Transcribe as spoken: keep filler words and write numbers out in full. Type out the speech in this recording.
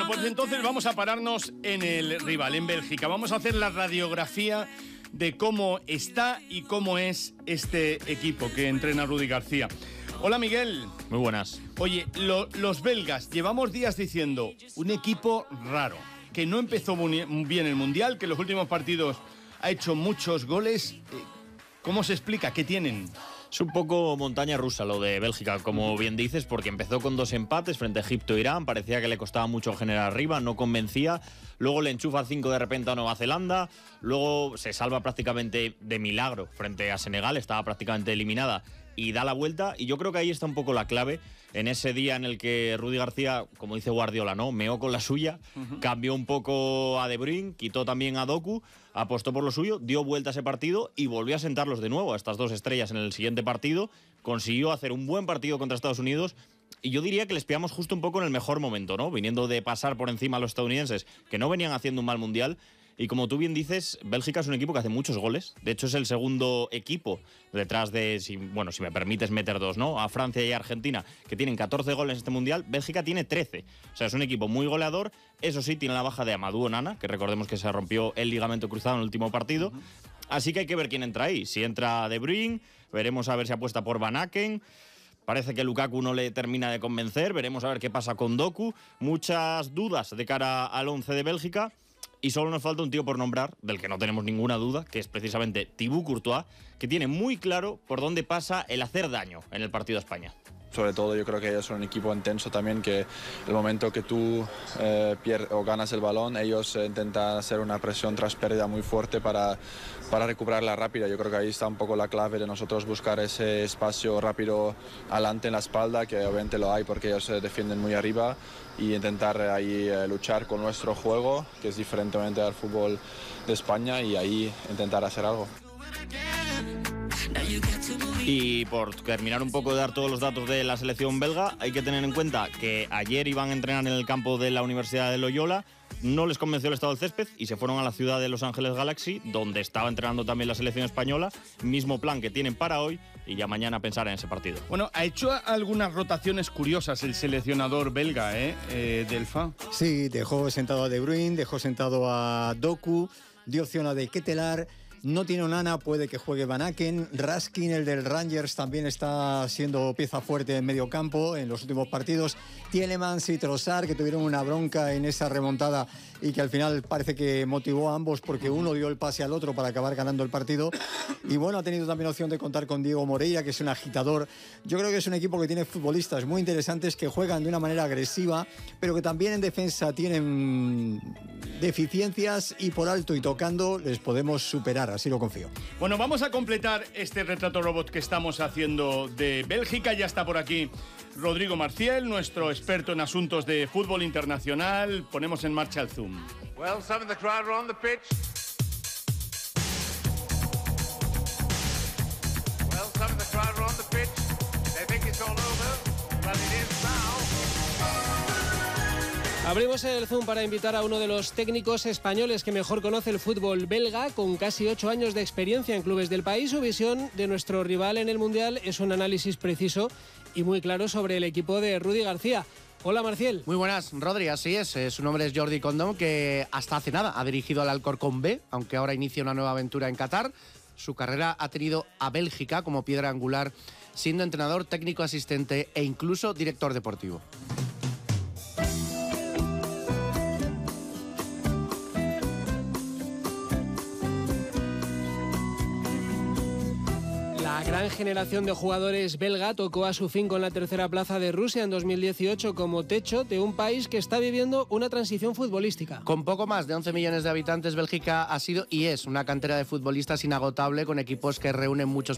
Bueno, pues entonces vamos a pararnos en el rival, en Bélgica. Vamos a hacer la radiografía de cómo está y cómo es este equipo que entrena Rudi García. Hola, Miguel. Muy buenas. Oye, lo, los belgas, llevamos días diciendo un equipo raro, que no empezó muy bien el Mundial, que en los últimos partidos ha hecho muchos goles. ¿Cómo se explica? ¿Qué tienen? Es un poco montaña rusa lo de Bélgica, como bien dices, porque empezó con dos empates frente a Egipto e Irán, parecía que le costaba mucho generar arriba, no convencía, luego le enchufa cinco de repente a Nueva Zelanda, luego se salva prácticamente de milagro frente a Senegal, estaba prácticamente eliminada y da la vuelta, y yo creo que ahí está un poco la clave, en ese día en el que Rudi García, como dice Guardiola, ¿no?, meó con la suya, uh-huh. cambió un poco a De Bruyne, quitó también a Doku, apostó por lo suyo, dio vuelta a ese partido y volvió a sentarlos de nuevo a estas dos estrellas en el siguiente partido, consiguió hacer un buen partido contra Estados Unidos. Y yo diría que les pillamos justo un poco en el mejor momento, ¿no? Viniendo de pasar por encima a los estadounidenses, que no venían haciendo un mal mundial. Y como tú bien dices, Bélgica es un equipo que hace muchos goles. De hecho, es el segundo equipo detrás de, si, bueno, si me permites meter dos, ¿no?, a Francia y a Argentina, que tienen catorce goles en este mundial. Bélgica tiene trece. O sea, es un equipo muy goleador. Eso sí, tiene la baja de Amadou Onana, que recordemos que se rompió el ligamento cruzado en el último partido. Uh-huh. Así que hay que ver quién entra ahí. Si entra De Bruyne, veremos a ver si apuesta por Van Aken. Parece que Lukaku no le termina de convencer. Veremos a ver qué pasa con Doku. Muchas dudas de cara al once de Bélgica. Y solo nos falta un tío por nombrar, del que no tenemos ninguna duda, que es precisamente Thibaut Courtois, que tiene muy claro por dónde pasa el hacer daño en el partido a España. Sobre todo yo creo que ellos son un equipo intenso también, que el momento que tú eh, pierdes o ganas el balón, ellos eh, intentan hacer una presión tras pérdida muy fuerte para, para recuperarla rápida. Yo creo que ahí está un poco la clave de nosotros buscar ese espacio rápido adelante en la espalda, que obviamente lo hay porque ellos se defienden muy arriba, y intentar ahí eh, luchar con nuestro juego, que es diferentemente al fútbol de España, y ahí intentar hacer algo. Y por terminar un poco de dar todos los datos de la selección belga, hay que tener en cuenta que ayer iban a entrenar en el campo de la Universidad de Loyola, no les convenció el estado del césped y se fueron a la ciudad de Los Ángeles Galaxy, donde estaba entrenando también la selección española, mismo plan que tienen para hoy, y ya mañana pensar en ese partido. Bueno, ha hecho algunas rotaciones curiosas el seleccionador belga, ¿eh? eh Delfa. Sí, dejó sentado a De Bruyne, dejó sentado a Doku, dio opción a De Ketelaere. No tiene Onana, puede que juegue Van Aken. Raskin, el del Rangers, también está siendo pieza fuerte en medio campo en los últimos partidos. Tielemans y Trossard, que tuvieron una bronca en esa remontada y que al final parece que motivó a ambos, porque uno dio el pase al otro para acabar ganando el partido. Y bueno, ha tenido también opción de contar con Diego Moreira, que es un agitador. Yo creo que es un equipo que tiene futbolistas muy interesantes que juegan de una manera agresiva, pero que también en defensa tienen deficiencias, y por alto y tocando les podemos superar, así lo confío. Bueno, vamos a completar este retrato robot que estamos haciendo de Bélgica. Ya está por aquí Rodrigo Marciel, nuestro experto en asuntos de fútbol internacional. Ponemos en marcha el Zoom. Well, some of the crowd are on the pitch. Well, some of the crowd are on the pitch. They think it's all over, but it is now. Abrimos el Zoom para invitar a uno de los técnicos españoles que mejor conoce el fútbol belga, con casi ocho años de experiencia en clubes del país. Su visión de nuestro rival en el Mundial es un análisis preciso y muy claro sobre el equipo de Rudi García. Hola, Marciel. Muy buenas, Rodri, así es. Su nombre es Jordi Condom, que hasta hace nada ha dirigido al Alcorcón B, aunque ahora inicia una nueva aventura en Qatar. Su carrera ha tenido a Bélgica como piedra angular, siendo entrenador, técnico asistente e incluso director deportivo. La gran generación de jugadores belga tocó a su fin con la tercera plaza de Rusia en dos mil dieciocho como techo de un país que está viviendo una transición futbolística. Con poco más de once millones de habitantes, Bélgica ha sido y es una cantera de futbolistas inagotable, con equipos que reúnen muchos